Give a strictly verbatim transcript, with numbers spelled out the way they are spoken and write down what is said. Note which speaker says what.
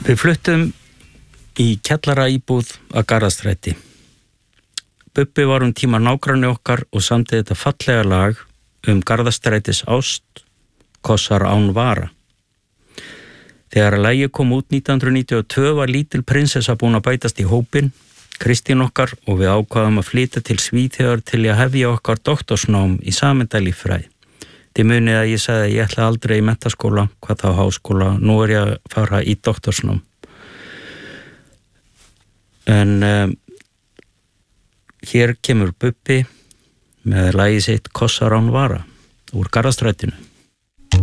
Speaker 1: Við fluttum í kjallara íbúð að Garðastræti. Bubbi var um tíma nágranni okkar og samdi þetta fallega lag um Garðastrætis ást, kossar án vara. Þegar að lagið kom út nítján hundruð níutíu og tvö var lítil prinsessa búin að bætast í hópinn, Kristín okkar, og við ákvaðum að flytja til Svíþjóðar til að hefja okkar doktorsnám í sameindalíffræði. Þið munið að ég sagði að ég ætla aldrei í menntaskóla, hvað þá háskóla, nú er ég að fara í doktorsnám. En um, hér kemur Bubbi með lagið sitt Kossar án vara úr Garðastrætinu.